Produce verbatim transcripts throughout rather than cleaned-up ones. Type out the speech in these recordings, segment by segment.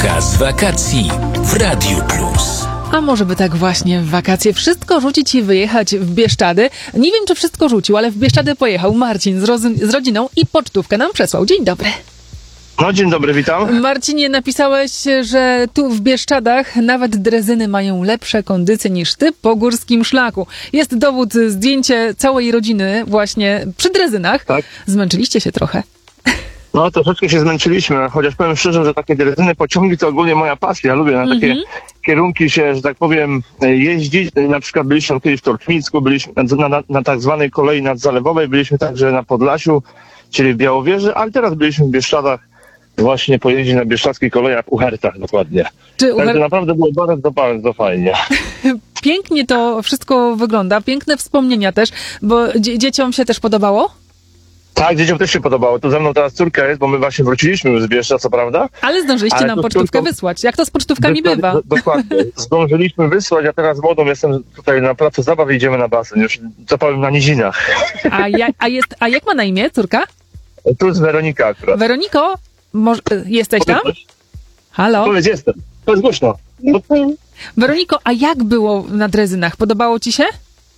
Pocztówka z wakacji w Radiu Plus. A może by tak właśnie w wakacje wszystko rzucić i wyjechać w Bieszczady? Nie wiem, czy wszystko rzucił, ale w Bieszczady pojechał Marcin z, roz- z rodziną i pocztówkę nam przesłał. Dzień dobry. No, dzień dobry, witam. Marcinie, napisałeś, że tu w Bieszczadach nawet drezyny mają lepsze kondycje niż ty po górskim szlaku. Jest dowód, zdjęcie całej rodziny właśnie przy drezynach. Tak. Zmęczyliście się trochę. No, troszeczkę się zmęczyliśmy, chociaż powiem szczerze, że takie drezyny, pociągi to ogólnie moja pasja. Ja lubię na takie mm-hmm. kierunki się, że tak powiem, jeździć. Na przykład byliśmy kiedyś w Torczmicku, byliśmy na, na, na tak zwanej kolei nadzalewowej, byliśmy także na Podlasiu, czyli w Białowieży, ale teraz byliśmy w Bieszczadach, właśnie pojeździć na bieszczadzkich kolejach w Uhertach dokładnie. Czy Także Uher... naprawdę było bardzo, bardzo fajnie. Pięknie to wszystko wygląda, piękne wspomnienia też, bo dzie- dzieciom się też podobało? Tak, dzieciom też się podobało. Tu ze mną teraz córka jest, bo my właśnie wróciliśmy już z Bieszczad, co prawda. Ale zdążyliście Ale nam to pocztówkę tylko... wysłać. Jak to z pocztówkami Wysłali, bywa? do, dokładnie. Zdążyliśmy wysłać, a teraz młodą jestem tutaj na placu zabaw i idziemy na basen. Już co powiem, na nizinach. A, ja, a, jest, a jak ma na imię córka? Tu jest Weronika akurat. Weroniko, może, jesteś tam? Halo? Powiedz, jestem. To jest głośno. Weroniko, a jak było na drezynach? Podobało ci się?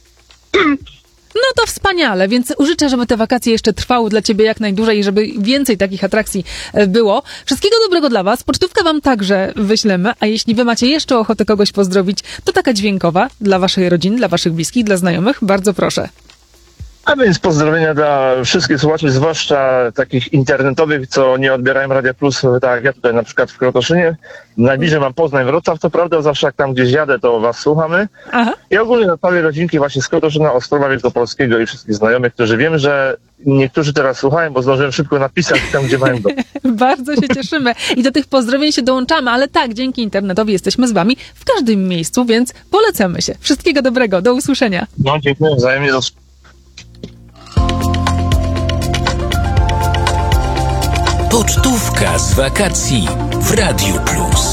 No to wspaniale, więc życzę, żeby te wakacje jeszcze trwały dla ciebie jak najdłużej i żeby więcej takich atrakcji było. Wszystkiego dobrego dla was. Pocztówkę wam także wyślemy, a jeśli wy macie jeszcze ochotę kogoś pozdrowić, to taka dźwiękowa dla waszej rodziny, dla waszych bliskich, dla znajomych. Bardzo proszę. A więc pozdrowienia dla wszystkich słuchaczy, zwłaszcza takich internetowych, co nie odbierają Radia Plus, tak jak ja tutaj na przykład w Krotoszynie. Najbliżej mam Poznań, Wrocław, to prawda, zawsze jak tam gdzieś jadę, to was słuchamy. Aha. I ogólnie na całej rodzinki właśnie z Krotoszyna, Ostrowa Wielkopolskiego i wszystkich znajomych, którzy wiem, że niektórzy teraz słuchają, bo zdążyłem szybko napisać tam, gdzie mają go. Bardzo się cieszymy i do tych pozdrowień się dołączamy, ale tak, dzięki internetowi jesteśmy z wami w każdym miejscu, więc polecamy się. Wszystkiego dobrego, do usłyszenia. No, dziękuję wzajemnie. Do... Pocztówka z wakacji w Radiu Plus.